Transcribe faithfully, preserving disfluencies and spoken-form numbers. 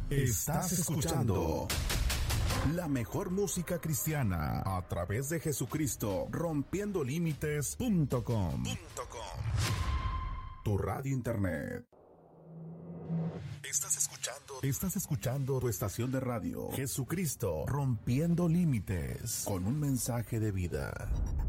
Estás escuchando la mejor música cristiana a través de Jesucristo, rompiendo límites punto com. Tu radio internet. Estás escuchando, estás escuchando tu estación de radio, Jesucristo, rompiendo límites, con un mensaje de vida.